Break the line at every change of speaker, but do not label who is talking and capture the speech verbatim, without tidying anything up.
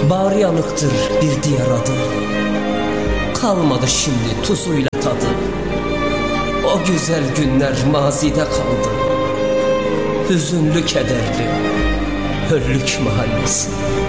Bağrı yanıktır bir diğer adı. Kalmadı şimdi tuzuyla tadı. O güzel günler mazide kaldı. Hüzünlü kederli Höllük Mahallesi.